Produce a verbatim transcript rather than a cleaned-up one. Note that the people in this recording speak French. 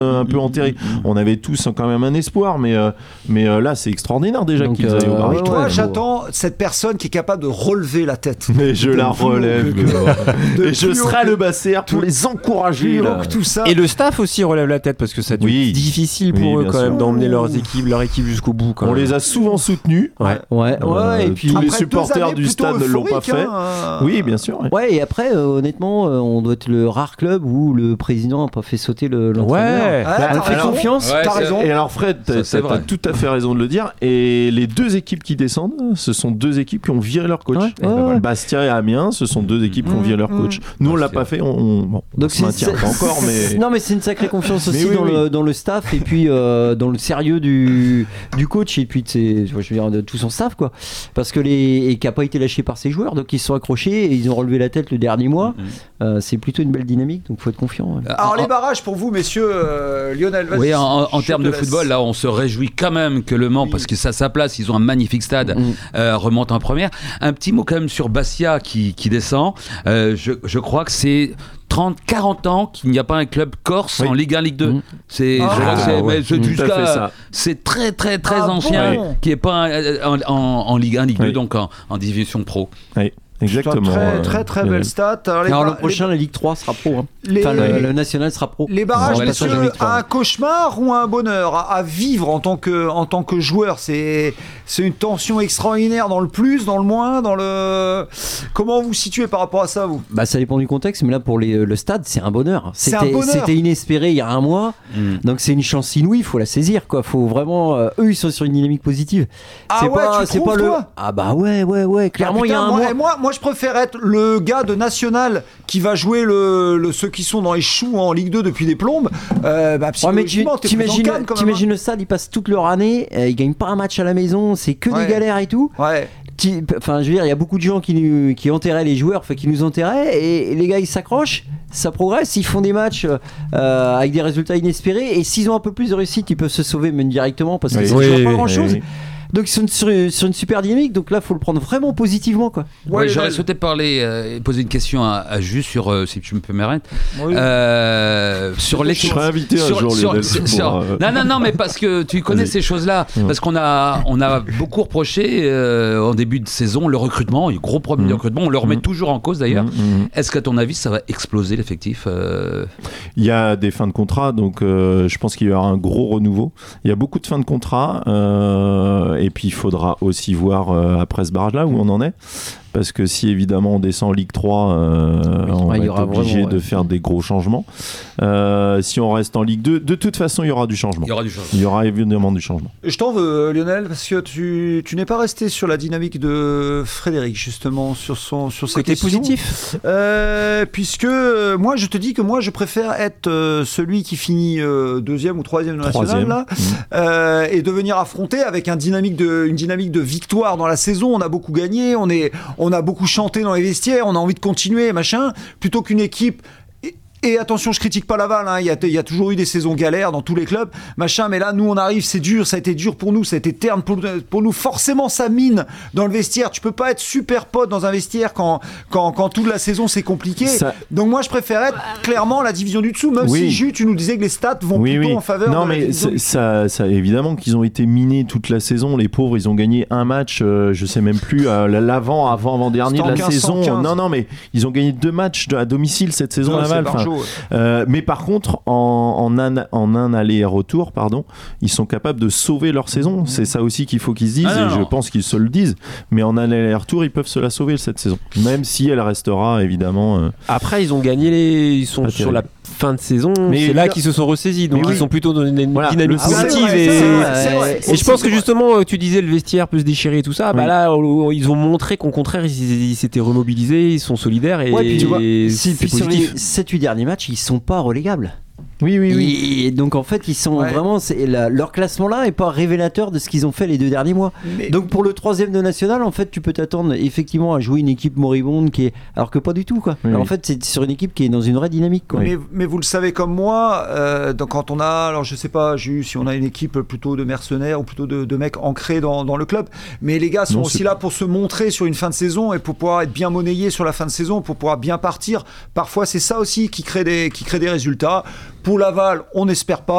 un peu enterré. On avait tous quand même un espoir, mais, euh, mais euh, là, c'est extraordinaire déjà Donc, qu'ils euh, aillent au barrage. Et toi, ouais, j'attends cette personne qui est capable de relever la tête. Mais je De la plus haut relève. que- de Et je plus haut serai que- le Basser pour les encourager. plus haut Là. que tout ça. Et le staff aussi relève la tête parce que ça devient Oui. difficile pour Oui, eux bien quand sûr. même d'emmener leurs équipes, leur équipe jusqu'au bout. Quand On même. les a souvent soutenus. Ouais. Ouais, ouais, Euh, et puis. tous les Après supporters deux années du stade ne l'ont pas plutôt fait. euphoriques, hein. Oui, bien sûr. ouais. Ouais, et après, euh, honnêtement, euh, on doit être le rare club où le président n'a pas fait sauter le, l'entraîneur. Ouais. Ah, On t'as fait raison. confiance. Ouais, T'as c'est- raison. Et alors Fred, t'as, Ça, c'est t'as- vrai. t'as tout à fait raison de le dire. Et les deux équipes qui descendent, ce sont deux équipes qui ont viré leur coach. Ouais, ouais, ouais. Bastia et Amiens, ce sont deux équipes qui ont Mmh, viré leur mmh. coach. Nous, on l'a Bastia. pas fait. On, on, bon, on Donc se c'est, maintient c'est- pas encore, mais non, mais c'est une sacrée confiance Mais aussi oui, dans, oui. Le, dans le staff et puis euh, dans le sérieux du, du coach et puis de, ses, je veux dire, de tout son staff, quoi. Parce que les et qui a pas été lâché par ses joueurs, donc ils se sont accrochés et ils ont relevé la tête le dernier mois. Mhm. Euh, c'est plutôt une belle dynamique, donc faut être confiant. Ouais. Alors, En- les barrages pour vous, messieurs, euh, Lionel, vas-y. Oui, en, en Je termes te de laisse. football, là, on se réjouit quand même que Le Mans, Oui. parce que ça a sa place, ils ont un magnifique stade, Mm. euh, remonte en première. Un petit mot quand même sur Bastia qui, qui descend. Euh, je, je crois que c'est trente, quarante ans qu'il n'y a pas un club corse Oui. en Ligue un, Ligue deux. Mm. C'est, Ah, je crois que c'est, ouais. mais c'est Tout à jusqu'à- fait ça. c'est très très très Ah ancien, bon qui n'est pas euh, en, en- en Ligue un, Ligue deux, Oui. donc en, en division pro. oui, exactement. Très, euh, très, très Lionel. belle stat. Alors, les, Alors l'an bar- prochain, la Ligue trois sera pro. Hein. les, Enfin, le, les- le national sera pro. les barrages, On va messieurs, passer à la Ligue trois. un cauchemar ou un bonheur à, à vivre en tant que, en tant que joueur, c'est, c'est une tension extraordinaire dans le plus, dans le moins, dans le. Comment vous vous situez par rapport à ça, vous? Bah, ça dépend du contexte, mais là pour les, le stade, c'est un bonheur. C'est C'était, un bonheur. c'était inespéré il y a un mois, Mm. donc c'est une chance inouïe. Il faut la saisir, quoi. Faut vraiment. euh, eux, ils sont sur une dynamique positive. Ah c'est ouais, pas, tu c'est trouves, pas le. toi Ah bah ouais, ouais, ouais. Clairement, Ah, il y a putain, un moi, mois. et moi, moi, je préfère être le gars de National qui va jouer le, le- ceux qui sont dans les choux en Ligue deux depuis des plombes. Euh, bah, Ouais, mais tu- psychologiquement, t'es plus t'imagines, dans le calme, quand même, t'imagines le stade, ils passent toute leur année, euh, ils gagnent pas un match à la maison, c'est que Ouais. des galères et tout. hein. Ouais. Qui- Enfin, je veux dire, il y a beaucoup de gens qui, nous- qui enterraient les joueurs, enfin qui nous enterraient, et, et les gars ils s'accrochent, ça progresse, ils font des matchs euh, avec des résultats inespérés, et s'ils ont un peu plus de réussite, ils peuvent se sauver même directement parce qu'ils Oui. ne Oui, jouent oui, pas oui, grand chose. oui. Donc ils sont sur, sur une super dynamique, donc là faut le prendre vraiment positivement, quoi. Ouais, Ouais, j'aurais Lionel. souhaité parler euh, et poser une question à, à Jus sur, euh, si tu me peux m'arrêter, Oui. euh, sur les Je serais invité un jour, Lionel, sur- pour, sur- euh, Non, non, non, mais parce que tu connais Vas-y. ces choses-là. Ouais. Parce qu'on a, on a beaucoup reproché euh, en début de saison le recrutement, il y a gros problème de Mhm. recrutement. On le remet Mhm. toujours en cause d'ailleurs. Mhm, mhm. Est-ce qu'à ton avis, ça va exploser l'effectif euh, Il y a des fins de contrat, donc euh, je pense qu'il y aura un gros renouveau. Il y a beaucoup de fins de contrat, euh, et puis il faudra aussi voir euh, après ce barrage-là où on en est. Parce que si évidemment on descend en Ligue trois, euh, on Ouais, il va y être aura obligé vraiment, de ouais. faire des gros changements. Euh, si on reste en Ligue deux, de toute façon il y aura du changement. Il y aura du changement. Il y aura évidemment du changement. Je t'en veux, Lionel, parce que tu, tu n'es pas resté sur la dynamique de Frédéric, justement, sur, son, sur ses Côté questions. positif. Euh, puisque euh, moi, je te dis que moi, je préfère être euh, celui qui finit euh, deuxième ou troisième de national, Troisième. là, Mmh. euh, et de venir affronter avec un dynamique de, une dynamique de victoire dans la saison. On a beaucoup gagné, on, est, on a beaucoup chanté dans les vestiaires, on a envie de continuer, machin, plutôt qu'une équipe. Et, et attention, je critique pas Laval, hein, il y a, il y a toujours eu des saisons galères dans tous les clubs, machin, mais là, nous, on arrive, c'est dur, ça a été dur pour nous, ça a été terne pour, pour nous. Forcément, ça mine dans le vestiaire. Tu peux pas être super pote dans un vestiaire quand, quand, quand toute la saison, c'est compliqué. Ça- Donc, moi, je préfère être clairement la division du dessous, même Oui. si, Jus, tu nous disais que les stats vont Oui, plutôt oui. en faveur non, de la mais division c'est- du ça, ça, évidemment qu'ils ont été minés toute la saison. Les pauvres, ils ont gagné un match, euh, je sais même plus, euh, l'avant, avant, avant dernier C'était de en la quinze cent saison. quinze. Non, non, mais ils ont gagné deux matchs de- à domicile cette saison Ouais, Laval. c'est Enfin, Barjot, ouais. euh, mais par contre, en, en un, en un aller-retour, pardon, ils sont capables de sauver leur saison. C'est ça aussi qu'il faut qu'ils se disent, Ah, non, et je non. pense qu'ils se le disent. Mais en un aller-retour, ils peuvent se la sauver cette saison, même si elle restera évidemment. euh, Après, ils ont gagné les. Ils sont Pas sur terrible. la fin de saison. Mais c'est évidemment- là qu'ils se sont ressaisis. Donc, Mais oui. ils sont plutôt dans une Voilà, dynamique le- Ah, positive. c'est et... vrai, c'est vrai, c'est vrai. Et je pense que C'est justement, euh, tu disais le vestiaire peut se déchirer et tout ça. Bah Oui. là, euh, ils ont montré qu'au contraire, ils ils s'étaient remobilisés, ils sont solidaires et, Ouais, puis tu vois, et si- c'est puis sur les positif. sept huit derniers matchs, ils sont pas relégables. Oui, oui, oui. Et donc en fait, ils sont Ouais. vraiment. c'est la- leur classement là est pas révélateur de ce qu'ils ont fait les deux derniers mois. Mais- Donc pour le troisième de national, en fait, tu peux t'attendre effectivement à jouer une équipe moribonde qui est, alors que pas du tout quoi. Oui, Alors, oui. en fait, c'est sur une équipe qui est dans une vraie dynamique quoi. Mais, mais vous le savez comme moi, euh, donc quand on a, alors je sais pas, Jus, si on a une équipe plutôt de mercenaires ou plutôt de, de mecs ancrés dans, dans le club, mais les gars sont Non, aussi c'est- là pour se montrer sur une fin de saison et pour pouvoir être bien monnayés sur la fin de saison, pour pouvoir bien partir. Parfois, c'est ça aussi qui crée des, qui crée des résultats. Pour Laval, on n'espère pas.